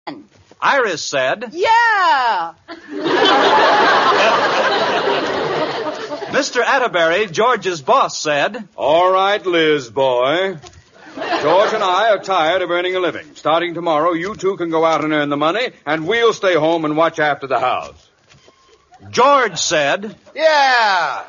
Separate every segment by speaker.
Speaker 1: Iris said,
Speaker 2: Yeah!
Speaker 1: Mr. Atterbury, George's boss, said,
Speaker 3: All right, Liz, boy. George and I are tired of earning a living. Starting tomorrow, you two can go out and earn the money, and we'll stay home and watch after the house.
Speaker 1: George said,
Speaker 4: Yeah!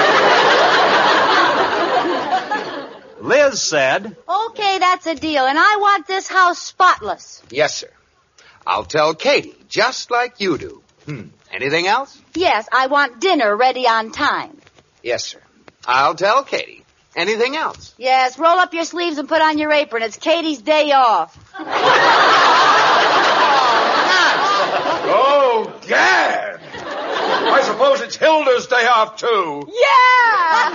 Speaker 1: Liz said,
Speaker 2: Okay, that's a deal, and I want this house spotless.
Speaker 4: Yes, sir. I'll tell Katie, just like you do. Anything else?
Speaker 2: Yes, I want dinner ready on time.
Speaker 4: Yes, sir. I'll tell Katie. Anything else?
Speaker 2: Yes, roll up your sleeves and put on your apron. It's Katie's day off.
Speaker 3: Oh, Gad! I suppose it's Hilda's day off, too.
Speaker 2: Yeah!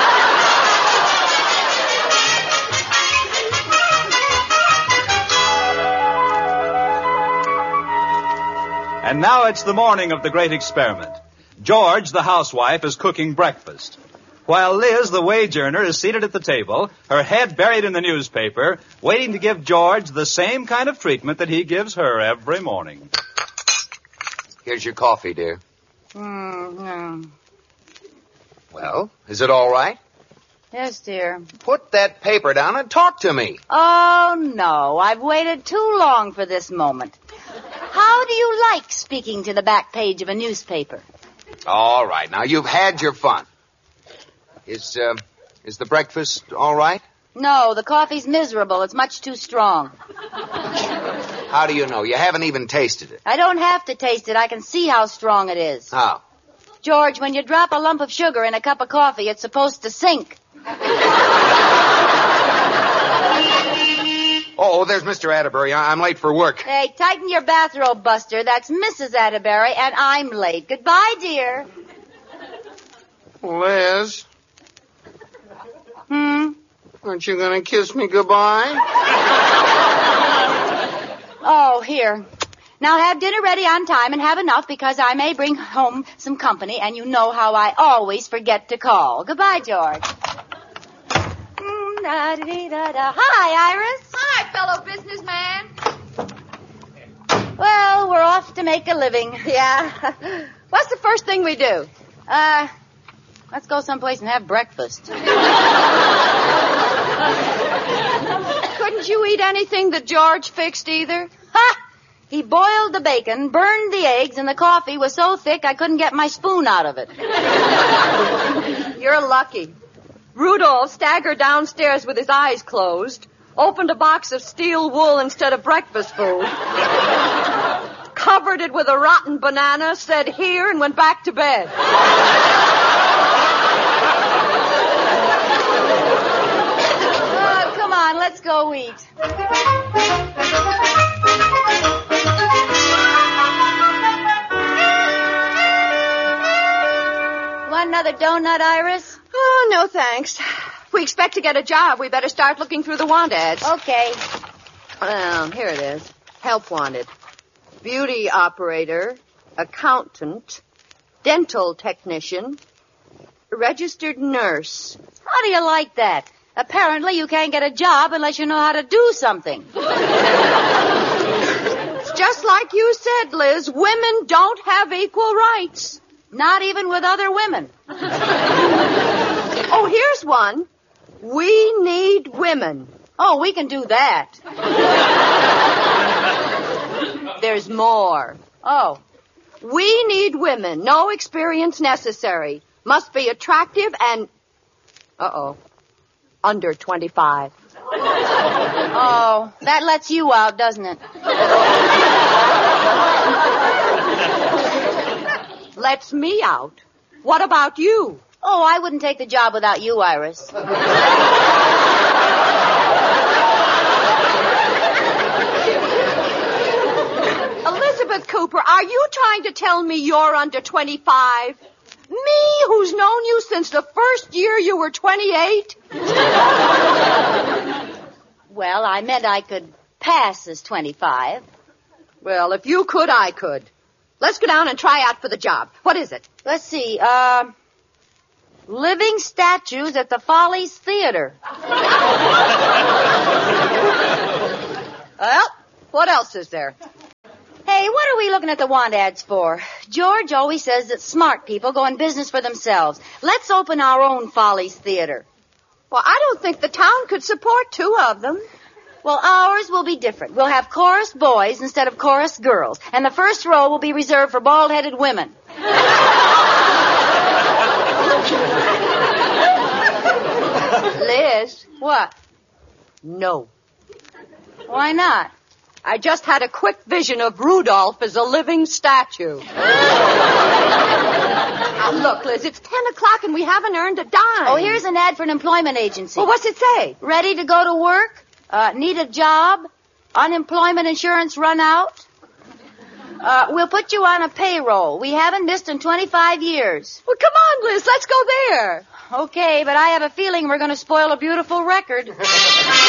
Speaker 1: And now it's the morning of the great experiment. George, the housewife, is cooking breakfast, while Liz, the wage earner, is seated at the table, her head buried in the newspaper, waiting to give George the same kind of treatment that he gives her every morning.
Speaker 4: Here's your coffee, dear.
Speaker 2: Mm-hmm.
Speaker 4: Well, is it all right?
Speaker 2: Yes, dear.
Speaker 4: Put that paper down and talk to me.
Speaker 2: Oh, no. I've waited too long for this moment. How do you like speaking to the back page of a newspaper?
Speaker 4: All right. Now, you've had your fun. Is the breakfast all right?
Speaker 2: No, the coffee's miserable. It's much too strong.
Speaker 4: How do you know? You haven't even tasted it.
Speaker 2: I don't have to taste it. I can see how strong it is.
Speaker 4: How?
Speaker 2: George, when you drop a lump of sugar in a cup of coffee, it's supposed to sink.
Speaker 4: Oh, there's Mr. Atterbury. I'm late for work.
Speaker 2: Hey, tighten your bathrobe, Buster. That's Mrs. Atterbury, and I'm late. Goodbye, dear.
Speaker 4: Liz, aren't you going to kiss me goodbye?
Speaker 2: Oh, here. Now have dinner ready on time and have enough because I may bring home some company, and you know how I always forget to call. Goodbye, George. Hi, Iris.
Speaker 5: Hi, fellow businessman.
Speaker 2: Well, we're off to make a living.
Speaker 5: Yeah. What's the first thing we do?
Speaker 2: Let's go someplace and have breakfast.
Speaker 5: Couldn't you eat anything that George fixed either?
Speaker 2: Ha! He boiled the bacon, burned the eggs, and the coffee was so thick I couldn't get my spoon out of it.
Speaker 5: You're lucky. Rudolph staggered downstairs with his eyes closed, opened a box of steel wool instead of breakfast food, covered it with a rotten banana, said here, and went back to bed.
Speaker 2: Oh, come on, let's go eat. Want another donut, Iris?
Speaker 5: Oh, no thanks. If we expect to get a job, we better start looking through the want ads.
Speaker 2: Okay.
Speaker 5: Here it is. Help wanted. Beauty operator, accountant, dental technician, registered nurse.
Speaker 2: How do you like that? Apparently you can't get a job unless you know how to do something.
Speaker 5: It's just like you said, Liz. Women don't have equal rights.
Speaker 2: Not even with other women.
Speaker 5: Oh, here's one. We need women.
Speaker 2: Oh, we can do that.
Speaker 5: There's more.
Speaker 2: Oh.
Speaker 5: We need women. No experience necessary. Must be attractive and... under 25.
Speaker 2: Oh, that lets you out, doesn't it?
Speaker 5: Lets me out. What about you?
Speaker 2: Oh, I wouldn't take the job without you, Iris.
Speaker 5: Elizabeth Cooper, are you trying to tell me you're under 25? Me, who's known you since the first year you were 28?
Speaker 2: Well, I meant I could pass as 25.
Speaker 5: Well, if you could, I could. Let's go down and try out for the job. What is it?
Speaker 2: Let's see, living statues at the Follies Theater.
Speaker 5: Well, what else is there?
Speaker 2: Hey, what are we looking at the want ads for? George always says that smart people go in business for themselves. Let's open our own Follies Theater.
Speaker 5: Well, I don't think the town could support two of them.
Speaker 2: Well, ours will be different. We'll have chorus boys instead of chorus girls. And the first row will be reserved for bald-headed women.
Speaker 5: Liz.
Speaker 2: What?
Speaker 5: No.
Speaker 2: Why not?
Speaker 5: I just had a quick vision of Rudolph as a living statue. Now, look, Liz, it's 10 o'clock and we haven't earned a dime.
Speaker 2: Oh, here's an ad for an employment agency.
Speaker 5: Well, what's it say?
Speaker 2: Ready to go to work? Need a job? Unemployment insurance run out? We'll put you on a payroll. We haven't missed in 25 years.
Speaker 5: Well, come on, Liz, let's go there.
Speaker 2: Okay, but I have a feeling we're going to spoil a beautiful record.